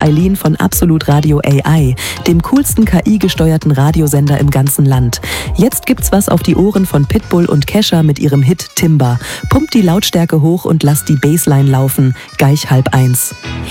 Eileen von Absolut Radio AI, dem coolsten KI-gesteuerten Radiosender im ganzen Land. Jetzt gibt's was auf die Ohren von Pitbull und Kesha mit ihrem Hit Timber. Pumpt die Lautstärke hoch und lasst die Bassline laufen. Gleich 12:30.